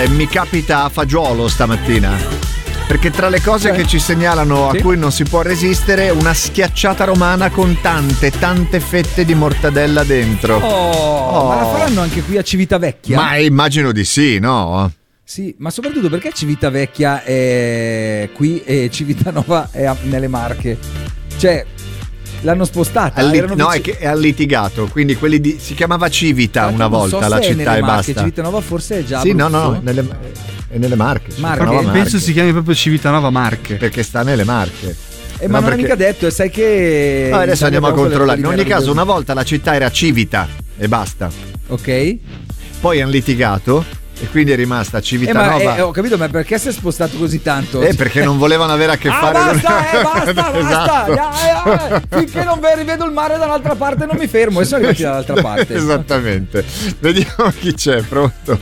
Mi capita a fagiolo stamattina. Perché tra le cose che ci segnalano a cui non si può resistere, una schiacciata romana con tante fette di mortadella dentro. Ma la faranno anche qui a Civitavecchia? Ma immagino di sì, no? Sì, ma soprattutto perché Civitavecchia è qui e Civitanova è nelle Marche? Cioè, l'hanno spostata. È litigato, quindi si chiamava Civita una volta, la città e basta. Civitanova forse è già. Sì, no, è nelle Marche. Penso si chiami proprio Civitanova Marche. Perché sta nelle Marche. Ma non è mica detto, sai che. Adesso andiamo a controllare. In ogni caso, una volta la città era Civita e basta. Ok. Poi hanno litigato e quindi è rimasta Civitanova. Ho capito, ma perché si è spostato così tanto? Perché non volevano avere a che fare basta. Esatto. Finché non rivedo il mare dall'altra parte non mi fermo e sono arrivati dall'altra parte. Esattamente. Vediamo chi c'è, pronto?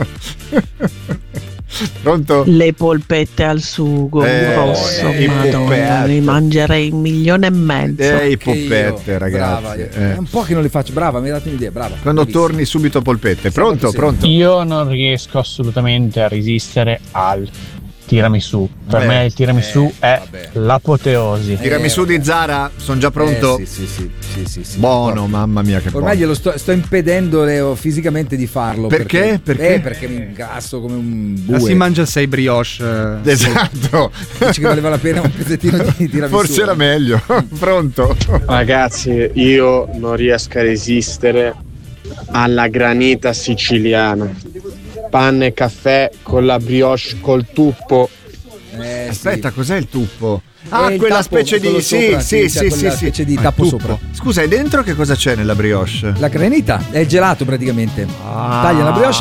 Pronto? Le polpette al sugo rosso, madonna, ne mangerei 1,5 milioni. I polpette, ragazzi. È un po' che non le faccio, brava, mi hai dato un'idea, brava. Quando torni subito polpette. Pronto? Io non riesco assolutamente a resistere al tiramisù. Per me il tiramisù è l'apoteosi. Tiramisù di Zara, sono già pronto? Sì. Buono, mamma mia che ormai buono. glielo sto impedendo fisicamente di farlo. Perché? Perché mi ingrasso come un bue. Si mangia 6 brioche. Esatto. Dici che valeva la pena un pezzettino di tiramisù. Forse era meglio. Pronto? Ragazzi, io non riesco a resistere alla granita siciliana. Panna e caffè con la brioche col tuppo. Aspetta, cos'è il tuppo? Quella tappo, specie di specie di tappo tuppo sopra. Scusa, e dentro che cosa c'è nella brioche? La granita è gelato praticamente. Taglia la brioche